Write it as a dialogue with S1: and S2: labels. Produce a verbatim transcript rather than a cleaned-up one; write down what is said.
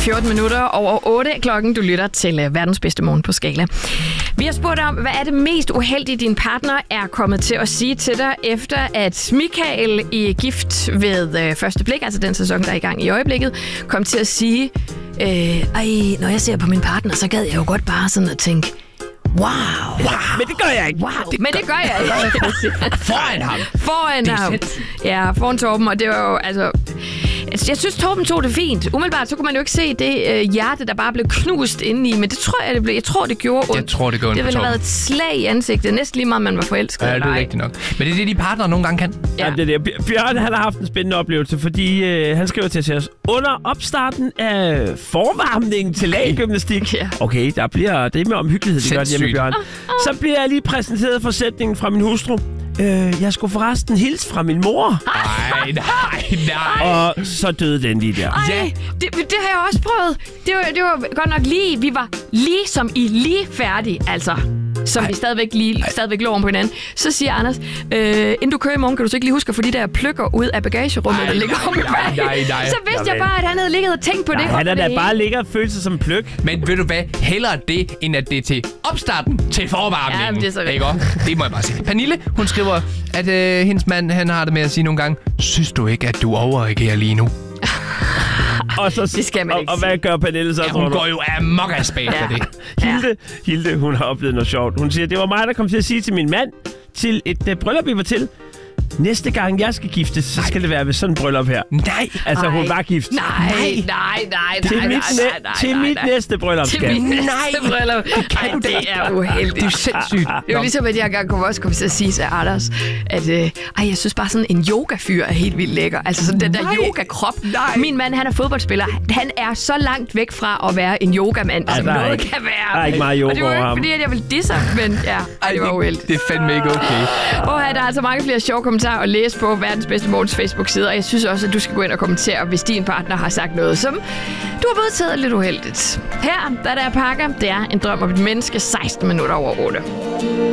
S1: fjorten minutter over otte klokken. Du lytter til uh, verdens bedste morgen på Skala. Vi har spurgt om, hvad er det mest uheldige, din partner er kommet til at sige til dig, efter at Michael i Gift ved uh, første blik, altså den sæson, der er i gang i øjeblikket, kom til at sige, øh, ej, når jeg ser på min partner, så gad jeg jo godt bare sådan at tænke, wow.
S2: wow. Men det gør jeg ikke.
S1: Wow. Det men det gør jeg ikke.
S2: Foran ham.
S1: Foran ham. Ja, foran Torben, og det var jo, altså... Jeg synes, Torben tog det fint. Umiddelbart, så kunne man jo ikke se det øh, hjerte, der bare blev knust indeni, men det tror jeg, det blev. Jeg tror, det gjorde ondt.
S3: Jeg tror, det gjorde ondt.
S1: Det ville have været et slag i ansigtet. Næsten lige meget, man var forelsket.
S3: Ja, det er rigtigt nok. Men det er det, de partnere nogle gange kan.
S2: Ja. Ja, det er det. Bjørn, han har haft en spændende oplevelse, fordi øh, han skriver til os, under opstarten af forvarmningen til laggymnastik.
S1: Ja.
S2: Okay, der bliver det med omhyggelighed, det gør det hjemme, Bjørn. Så bliver jeg lige præsenteret for sætningen fra min hustru. Øh, jeg skulle forresten hilse fra min mor.
S3: Nej, nej, nej.
S2: Og så døde den lige der.
S1: Ej, ja. det, det har jeg også prøvet. Det var, det var godt nok lige, vi var lige som i lige færdige, altså. Som Ej. vi stadigvæk, lige, stadigvæk lå om på hinanden. Så siger Anders, øh, inden du kører i morgen, kan du så ikke lige huske at få de der pløkker ud af bagagerummet,
S3: Ej,
S1: der ligger om i
S3: nej, nej, nej.
S1: Så vidste jeg bare, at han havde ligget og tænkt på
S2: nej,
S1: det.
S2: Han er da bare ligget og følt sig som pløk.
S3: Men ved du hvad? Hellere det, end at det er til opstarten til forvarmningen.
S1: Ja, det er så
S3: ikke? Det må jeg bare sige. Pernille, hun skriver, at øh, hendes mand, han har det med at sige nogle gange, synes du ikke, at du overreagerer lige nu?
S2: Og, så,
S1: det skal man
S2: og,
S1: ikke
S2: og hvad gør Pernille så?
S3: Ja, hun går jo amok af spag for det.
S2: Hilde, Hilde, hun har oplevet noget sjovt. Hun siger, det var mig, der kom til at sige til min mand, til et uh, bryllup, vi var til, næste gang jeg skal giftes, så skal det være ved sådan en bryllup her.
S3: Nej.
S2: Altså,
S1: Ej.
S2: hun var gift.
S1: Nej, nej, nej, nej,
S2: Til
S1: nej,
S2: mit,
S1: nej,
S2: næ-
S1: nej,
S2: til
S1: nej,
S2: mit
S1: nej.
S2: næste bryllup
S1: Til
S2: skal.
S1: mit næste bryllup. Ej, det er uheldigt.
S3: Det er jo sindssygt.
S1: Det er jo ligesom, at jeg engang kunne også komme til at sige til Anders, at øh, ej, jeg synes bare sådan en yogafyr er helt vildt lækker. Altså sådan den der
S3: Nej.
S1: yogakrop.
S3: Nej.
S1: Min mand, han er fodboldspiller. Han er så langt væk fra at være en yogament,
S2: Ej,
S1: som
S2: der er
S1: noget
S2: ikke-
S1: kan være.
S2: der er ikke meget yoga
S1: Og det var jo
S2: over
S1: ikke
S2: ham.
S1: fordi, at jeg ville disse ham, men ja, ej, det var uheldigt.
S3: Det er fandme ikke okay.
S1: Og her der er altså mange flere sjove kommentarer at læse på verdens bedste morgens Facebook-side, og jeg synes også, at du skal gå ind og kommentere, hvis din partner har sagt noget, som du har modtaget lidt uheldigt. Her, der der pakker, det er en drøm om et menneske seksten minutter over otte.